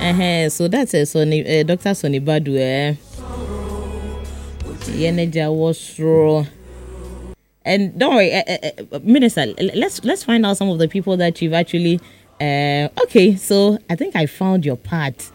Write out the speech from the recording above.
So that's it. Dr. Sonny Badu. Yeneja was raw. And don't worry, Minister. Let's find out some of the people that you've actually. Okay, so I think I found your part.